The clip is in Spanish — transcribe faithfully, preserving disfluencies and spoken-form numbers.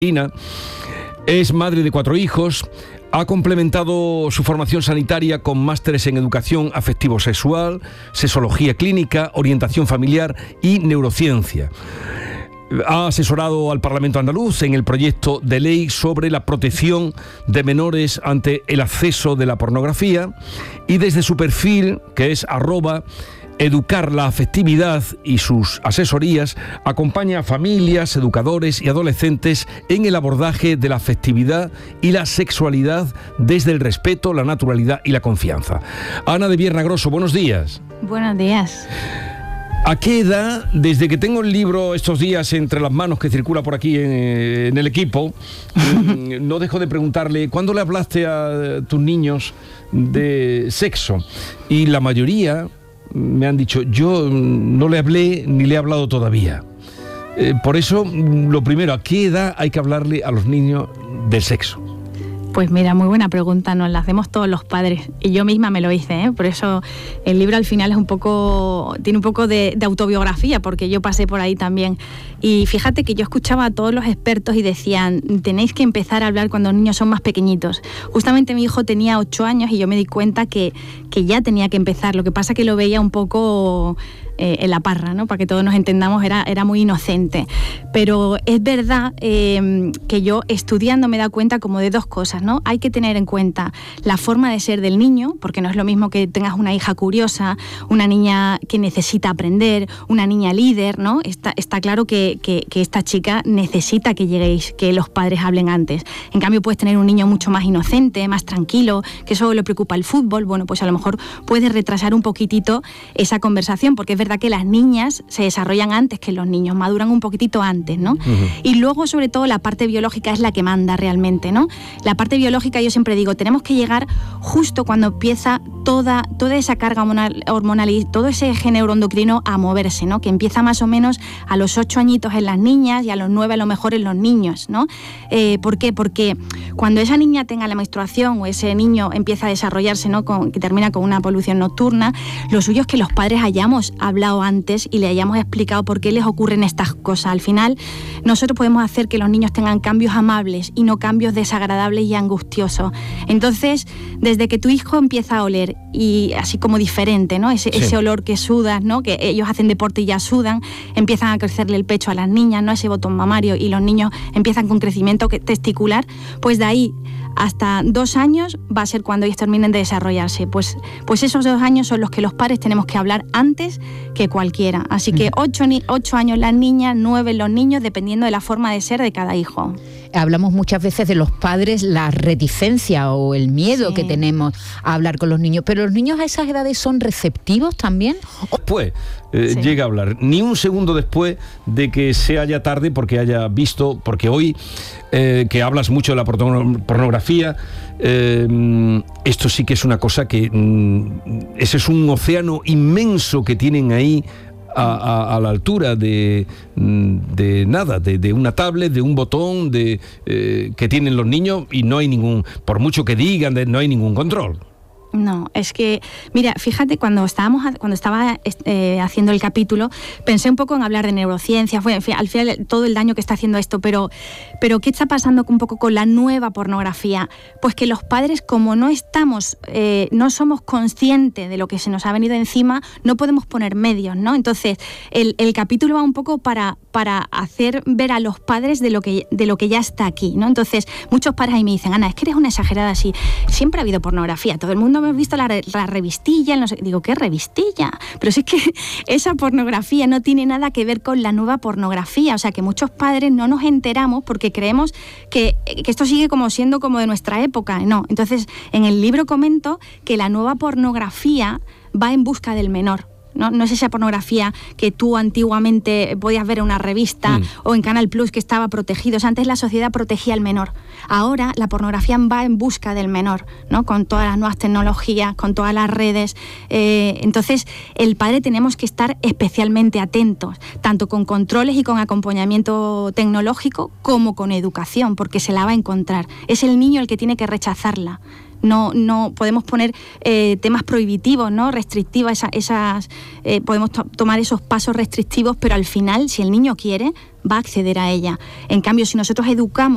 Es madre de cuatro hijos, ha complementado su formación sanitaria con másteres en educación afectivo-sexual, sexología clínica, orientación familiar y neurociencia. Ha asesorado al Parlamento andaluz en el proyecto de ley sobre la protección de menores ante el acceso de la pornografía y desde su perfil, que es arroba Educar la Afectividad y sus asesorías, acompaña a familias, educadores y adolescentes en el abordaje de la afectividad y la sexualidad desde el respeto, la naturalidad y la confianza. Ana de Viernagroso, buenos días. Buenos días. ¿A qué edad, desde que tengo el libro estos días entre las manos que circula por aquí en, en el equipo, no dejo de preguntarle, ¿cuándo le hablaste a tus niños de sexo? Y la mayoría me han dicho, yo no le hablé ni le he hablado todavía. Eh, por eso, lo primero, ¿a qué edad hay que hablarle a los niños del sexo? Pues mira, muy buena pregunta, nos la hacemos todos los padres y yo misma me lo hice, ¿eh? Por eso el libro al final es un poco, tiene un poco de, de autobiografía, porque yo pasé por ahí también. Y fíjate que yo escuchaba a todos los expertos y decían, tenéis que empezar a hablar cuando los niños son más pequeñitos. Justamente mi hijo tenía ocho años y yo me di cuenta que, que ya tenía que empezar, lo que pasa que lo veía un poco eh, en la parra, ¿no? Para que todos nos entendamos, era, era muy inocente. Pero es verdad eh, que yo estudiando me he dado cuenta como de dos cosas, ¿no? Hay que tener en cuenta la forma de ser del niño, porque no es lo mismo que tengas una hija curiosa, una niña que necesita aprender, una niña líder, ¿no? Está, está claro que, que, que esta chica necesita que lleguéis, que los padres hablen antes. En cambio, puedes tener un niño mucho más inocente, más tranquilo, que solo le preocupa el fútbol. Bueno, pues a lo mejor puedes retrasar un poquitito esa conversación, porque es verdad que las niñas se desarrollan antes que los niños, maduran un poquitito antes, ¿no? Uh-huh. Y luego, sobre todo, la parte biológica es la que manda realmente, ¿no? La parte biológica, yo siempre digo, tenemos que llegar justo cuando empieza toda, toda esa carga hormonal, hormonal y todo ese gen neuroendocrino a moverse, ¿no? Que empieza más o menos a los ocho añitos en las niñas y a los nueve a lo mejor en los niños, ¿no? Eh, ¿Por qué? Porque cuando esa niña tenga la menstruación o ese niño empieza a desarrollarse, ¿no? Con, que termina con una polución nocturna, lo suyo es que los padres hayamos hablado antes y le hayamos explicado por qué les ocurren estas cosas. Al final, nosotros podemos hacer que los niños tengan cambios amables y no cambios desagradables y angustiosos. Entonces, desde que tu hijo empieza a oler y así como diferente, ¿no? Ese, sí. ese olor que sudas, ¿no? Que ellos hacen deporte y ya sudan, empiezan a crecerle el pecho a las niñas, ¿no? Ese botón mamario, y los niños empiezan con crecimiento testicular, pues de ahí hasta dos años va a ser cuando ellos terminen de desarrollarse. Pues, pues esos dos años son los que los padres tenemos que hablar antes que cualquiera. Así que ocho, ni, ocho años las niñas, nueve los niños, dependiendo de la forma de ser de cada hijo. Hablamos muchas veces de los padres, la reticencia o el miedo sí. que tenemos a hablar con los niños, pero los niños a esas edades son receptivos también. Pues eh, sí. llega a hablar, ni un segundo después de que sea ya tarde, porque haya visto, porque hoy eh, que hablas mucho de la pornografía, eh, esto sí que es una cosa que, mm, ese es un océano inmenso que tienen ahí. A, a, a la altura de, de nada, de, de una tablet, de un botón de, eh, que tienen los niños, y no hay ningún, por mucho que digan, de, no hay ningún control. No, es que, mira, fíjate, cuando estábamos cuando estaba eh, haciendo el capítulo, pensé un poco en hablar de neurociencia, fue en fin, al final todo el daño que está haciendo esto, pero, pero ¿qué está pasando un poco con la nueva pornografía? Pues que los padres, como no estamos, eh, no somos conscientes de lo que se nos ha venido encima, no podemos poner medios, ¿no? Entonces, el, el capítulo va un poco para, para hacer ver a los padres de lo que, de lo que ya está aquí, ¿no? Entonces, muchos padres ahí me dicen, Ana, es que eres una exagerada así, siempre ha habido pornografía, todo el mundo hemos visto la, la revistilla, no sé, digo, ¿qué revistilla? Pero si es que esa pornografía no tiene nada que ver con la nueva pornografía, o sea que muchos padres no nos enteramos porque creemos que, que esto sigue como siendo como de nuestra época, no. Entonces, en el libro comento que la nueva pornografía va en busca del menor. No, no es esa pornografía que tú antiguamente podías ver en una revista mm. o en Canal Plus, que estaba protegido. O sea, antes la sociedad protegía al menor. Ahora la pornografía va en busca del menor, ¿no? Con todas las nuevas tecnologías, con todas las redes. Eh, entonces, el padre tenemos que estar especialmente atentos, tanto con controles y con acompañamiento tecnológico, como con educación, porque se la va a encontrar. Es el niño el que tiene que rechazarla. No, no podemos poner eh, temas prohibitivos, ¿no? Restrictivos, esa, esas, eh, podemos to- tomar esos pasos restrictivos, pero al final, si el niño quiere, va a acceder a ella. En cambio, si nosotros educamos